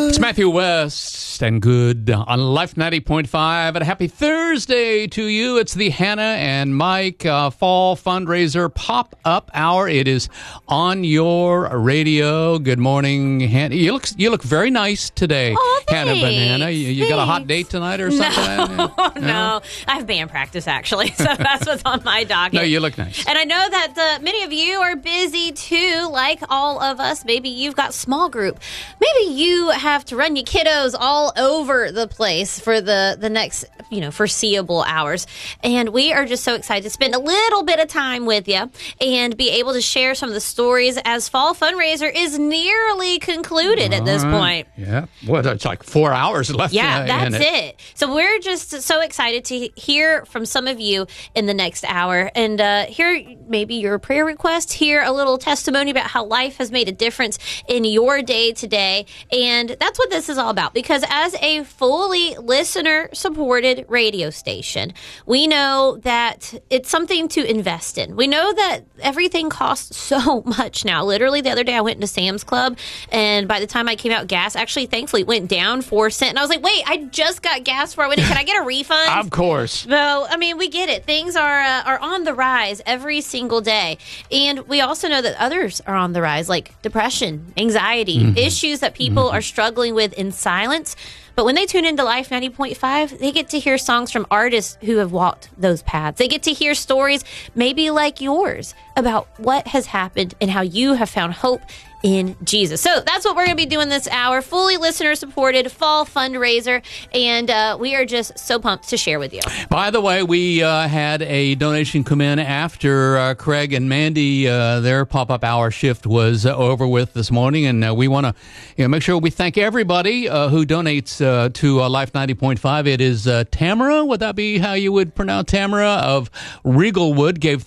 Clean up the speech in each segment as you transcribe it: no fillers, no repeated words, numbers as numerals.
It's Matthew West and Good on Life 90.5. And a happy Thursday to you. It's the Hannah and Mike Fall Fundraiser Pop-Up Hour. It is on your radio. Good morning, Hannah. You look very nice today, Hannah Banana. You got a hot date tonight or something? No. I have band practice, actually, so that's what's on my docket. No, you look nice. And I know that many of you are busy, too, like all of us. Maybe you've got small group. Maybe you have to run your kiddos all over the place for the next, foreseeable hours. And we are just so excited to spend a little bit of time with you and be able to share some of the stories as Fall Fundraiser is nearly concluded at this point. Yeah. Well, it's like 4 hours left. Yeah, that's it. So we're just so excited to hear from some of you in the next hour and hear maybe your prayer request, hear a little testimony about how life has made a difference in your day today. And that's what this is all about, because as a fully listener-supported radio station, we know that it's something to invest in. We know that everything costs so much now. Literally, the other day I went into Sam's Club, and by the time I came out, gas actually, thankfully, went down 4 cents. And I was like, wait, I just got gas for I went in. Can I get a refund? Of course. No, I mean, we get it. Things are on the rise every single day. And we also know that others are on the rise, like depression, anxiety, issues that people are struggling with in silence. But when they tune into Life 90.5, they get to hear songs from artists who have walked those paths. They get to hear stories maybe like yours about what has happened and how you have found hope in Jesus. So that's what we're going to be doing this hour. Fully listener-supported Fall Fundraiser. And we are just so pumped to share with you. By the way, we had a donation come in after Craig and Mandy, their pop-up hour shift was over with this morning. And we want to make sure we thank everybody who donates to Life 90.5. It is Tamara. Would that be how you would pronounce Tamara of Regalwood? Gave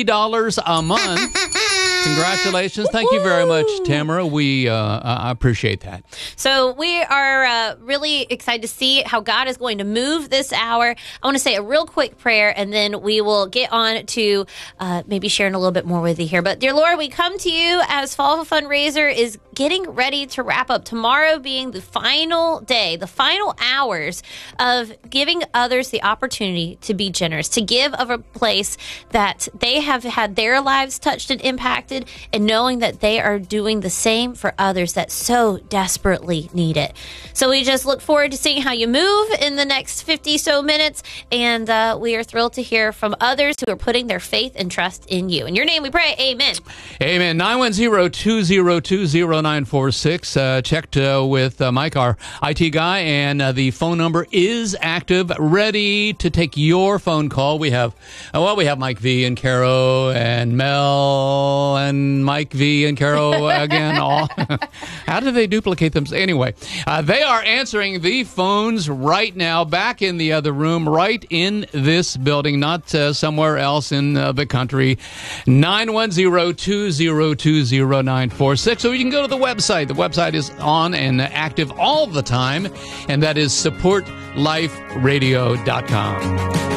$30 a month. Congratulations. Thank you very much, Tamara. We appreciate that. So we are really excited to see how God is going to move this hour. I want to say a real quick prayer, and then we will get on to maybe sharing a little bit more with you here. But dear Lord, we come to you as Fall Fundraiser is getting ready to wrap up. Tomorrow being the final day, the final hours of giving others the opportunity to be generous, to give of a place that they have had their lives touched and impacted, and knowing that they are doing the same for others that so desperately need it. So we just look forward to seeing how you move in the next 50 so minutes, and we are thrilled to hear from others who are putting their faith and trust in you. In your name we pray, amen. Amen. 910-202-0946. Checked with Mike, our IT guy, and the phone number is active, ready to take your phone call. We have Mike V and Caro and Mel and Mike V and Caro again. How do they duplicate them? Anyway, they are answering the phones right now, back in the other room, right in this building, not somewhere else in the country. 910-202-0946. So you can go to the website. The website is on and active all the time, and that is supportliferadio.com.